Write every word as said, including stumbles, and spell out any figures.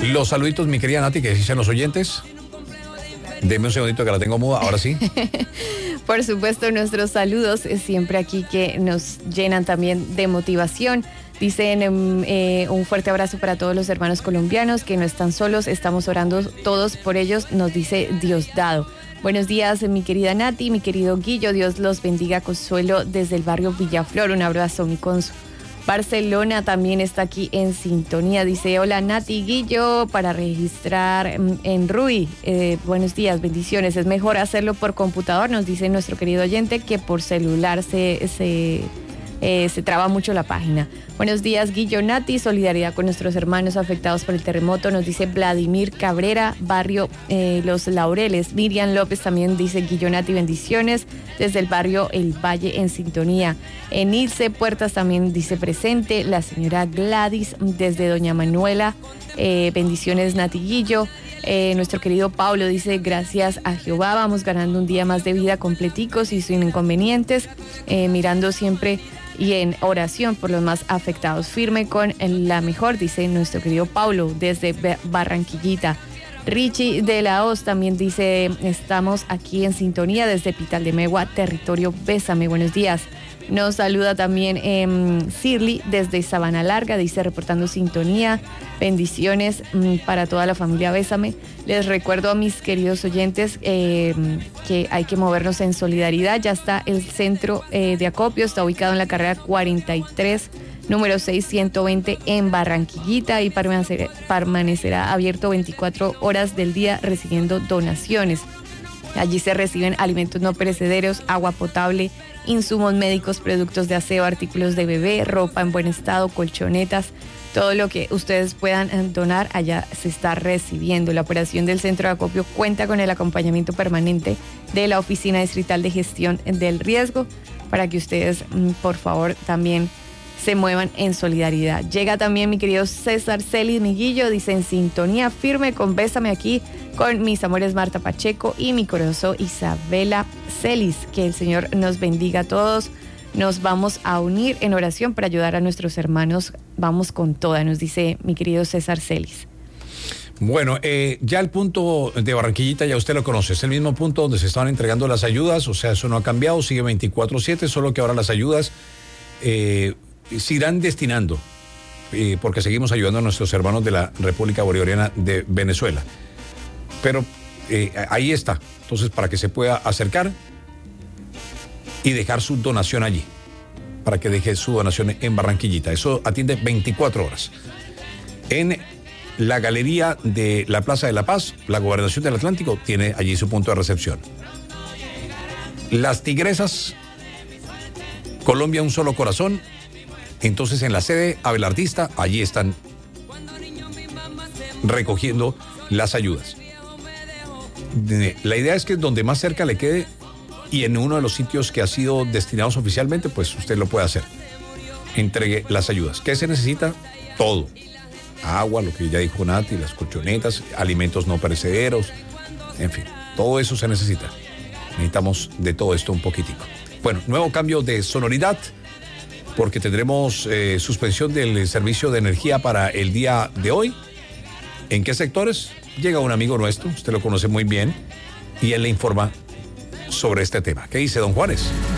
Los saluditos, mi querida Nati, que dicen los oyentes. Deme un segundito que la tengo muda, ahora sí. Por supuesto, nuestros saludos siempre aquí que nos llenan también de motivación. Dicen eh, un fuerte abrazo para todos los hermanos colombianos que no están solos, estamos orando todos por ellos, nos dice Diosdado. Buenos días, mi querida Nati, mi querido Guillo, Dios los bendiga. Consuelo desde el barrio Villaflor, un abrazo, mi Consu. Barcelona también está aquí en sintonía, dice hola Nati, Guillo, para registrar en Rui. Eh, buenos días, bendiciones, es mejor hacerlo por computador, nos dice nuestro querido oyente, que por celular se... se Eh, se traba mucho la página. Buenos días, Guillo, Nati, solidaridad con nuestros hermanos afectados por el terremoto, nos dice Vladimir Cabrera, barrio eh, Los Laureles. Miriam López también dice Guillo, Nati, bendiciones desde el barrio El Valle en sintonía. Enilce Puertas también dice presente. La señora Gladys desde Doña Manuela, eh, bendiciones, Nati, Guillo. Eh, nuestro querido Pablo dice gracias a Jehová, vamos ganando un día más de vida completicos y sin inconvenientes, eh, mirando siempre y en oración por los más afectados. Firme con la mejor, dice nuestro querido Pablo desde Barranquillita. Richie de la Hoz también dice estamos aquí en sintonía desde Pital de Megua, territorio Bésame, buenos días. Nos saluda también eh, Shirley desde Sabana Larga, dice reportando sintonía, bendiciones mm, para toda la familia Bésame. Les recuerdo a mis queridos oyentes eh, que hay que movernos en solidaridad. Ya está el centro eh, de acopio, está ubicado en la carrera cuarenta y tres, número seiscientos veinte en Barranquillita y permanecerá, permanecerá abierto veinticuatro horas del día recibiendo donaciones. Allí se reciben alimentos no perecederos, agua potable, insumos médicos, productos de aseo, artículos de bebé, ropa en buen estado, colchonetas, todo lo que ustedes puedan donar allá se está recibiendo. La operación del centro de acopio cuenta con el acompañamiento permanente de la Oficina Distrital de Gestión del Riesgo para que ustedes, por favor, también se muevan en solidaridad. Llega también mi querido César Celis Miguillo, dice en sintonía firme con Bésame aquí con mis amores Marta Pacheco y mi corazón Isabela Celis. Que el Señor nos bendiga a todos. Nos vamos a unir en oración para ayudar a nuestros hermanos. Vamos con toda, nos dice mi querido César Celis. Bueno, eh, ya el punto de Barranquillita ya usted lo conoce, es el mismo punto donde se estaban entregando las ayudas, o sea, eso no ha cambiado, sigue veinticuatro siete, solo que ahora las ayudas eh, se irán destinando, eh, porque seguimos ayudando a nuestros hermanos de la República Bolivariana de Venezuela. Pero eh, ahí está, entonces para que se pueda acercar y dejar su donación allí, para que deje su donación en Barranquillita. Eso atiende veinticuatro horas. En la galería de la Plaza de la Paz, la Gobernación del Atlántico tiene allí su punto de recepción. Las Tigresas, Colombia un solo corazón. Entonces en la sede abelardista, allí están recogiendo las ayudas. La idea es que donde más cerca le quede y en uno de los sitios que ha sido destinados oficialmente, pues usted lo puede hacer. Entregue las ayudas. ¿Qué se necesita? Todo. Agua, lo que ya dijo Nati, las colchonetas, alimentos no perecederos, en fin, todo eso se necesita. Necesitamos de todo esto un poquitico. Bueno, nuevo cambio de sonoridad, porque tendremos eh, suspensión del servicio de energía para el día de hoy. ¿En qué sectores? Llega un amigo nuestro, usted lo conoce muy bien, y él le informa sobre este tema. ¿Qué dice don Juárez?